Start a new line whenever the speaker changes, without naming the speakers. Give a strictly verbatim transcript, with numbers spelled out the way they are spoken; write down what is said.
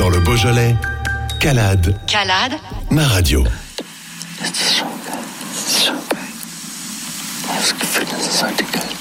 Dans le Beaujolais, Calade.
Calade.
Ma radio.
Das ist schon geil. Das ist schon geil. Das Gefühl, das ist heute geil.